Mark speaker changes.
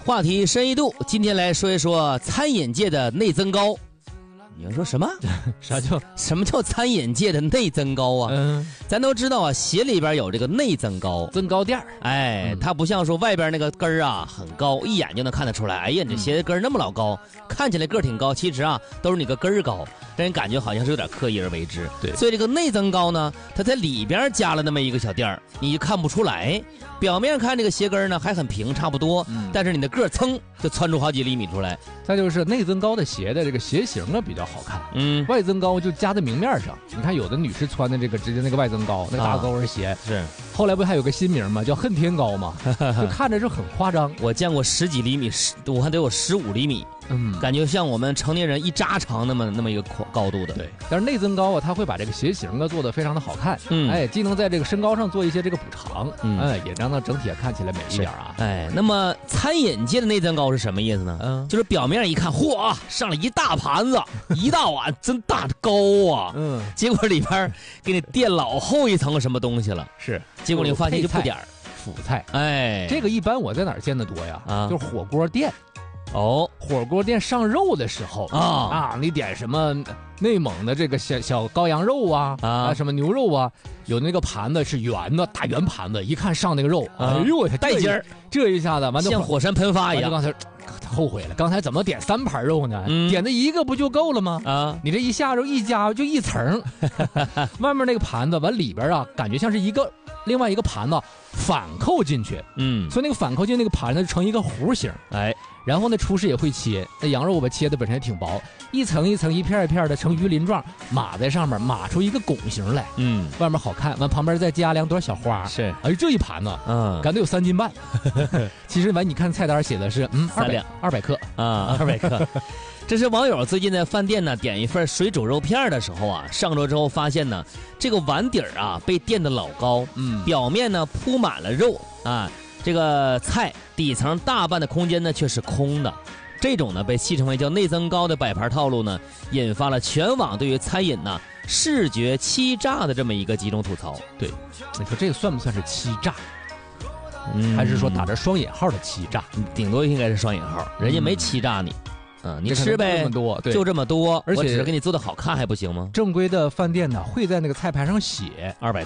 Speaker 1: 话题深一度，今天来说一说餐饮界的内增高。你要说什么？什么叫餐饮界的内增高啊？咱都知道啊，鞋里边有这个内增高，
Speaker 2: 增高垫儿。
Speaker 1: 哎，它不像说外边那个跟儿啊很高，一眼就能看得出来。哎呀，你这鞋的跟儿那么老高，看起来个儿挺高，其实啊都是你个跟儿高，让人感觉好像是有点刻意而为之。
Speaker 2: 对，
Speaker 1: 所以这个内增高呢，它在里边加了那么一个小垫儿，你看不出来。表面看这个鞋跟呢还很平，差不多，但是你的个儿噌就窜出好几厘米出来。
Speaker 2: 再就是内增高的鞋的这个鞋型啊比较好看，外增高就加在明面上。你看有的女士穿的这个直接那个外增高，那个大高跟鞋，
Speaker 1: 是
Speaker 2: 后来不还有个新名吗？叫恨天高嘛，就看着是很夸张。
Speaker 1: 我见过10几厘米，我看得有15厘米。感觉像我们成年人一扎长那么一个高度的。
Speaker 2: 对，但是内增高啊，它会把这个鞋型啊做得非常的好看，哎，既能在这个身高上做一些这个补偿，也让它整体看起来美一点啊。
Speaker 1: 哎，那么餐饮界的内增高是什么意思呢？就是表面一看，嚯，上了一大盘子，一大碗，真大的高啊，结果里边给你垫老厚一层什么东西了，
Speaker 2: 是，
Speaker 1: 结果你发现就不点儿
Speaker 2: 辅菜，
Speaker 1: 哎，
Speaker 2: 这个一般我在哪儿见得多呀？就是火锅店。火锅店上肉的时候你点什么内蒙的这个小羔羊肉啊，什么牛肉啊，有那个盘子是圆的，大圆盘子，一看上那个肉，哎呦我
Speaker 1: 带劲儿，
Speaker 2: 这一下子完
Speaker 1: 像火山喷发一样。
Speaker 2: 刚才后悔了，刚才怎么点3盘肉呢？点的一个不就够了吗？你这一下肉一加就一层，外面那个盘子完里边啊，感觉像是另外一个盘子反扣进去，所以那个反扣进那个盘子成一个弧形，哎。然后呢，厨师也会切，那羊肉吧切的本身也挺薄，一层一层、一片一片的成鱼鳞状，码在上面，码出一个拱形来，外面好看，完旁边再加2朵小花，
Speaker 1: 是，
Speaker 2: 哎，这一盘子，感觉有3斤半，其实完你看菜单写的是200克
Speaker 1: 啊，200克。这是网友最近在饭店呢点一份水煮肉片的时候啊，上桌之后发现呢，这个碗底儿啊被垫得老高，表面呢铺满了肉啊。这个菜底层大半的空间呢却是空的，这种呢被戏称为叫内增高的摆盘套路呢，引发了全网对于餐饮呢视觉欺诈的这么一个集中吐槽。
Speaker 2: 对，你说这个算不算是欺诈？还是说打着双引号的欺诈？
Speaker 1: 顶多应该是双引号，人家没欺诈你。你吃呗，就这么多，
Speaker 2: 而且
Speaker 1: 我只是给你做的好看还不行吗？
Speaker 2: 正规的饭店呢会在那个菜盘上写
Speaker 1: 200。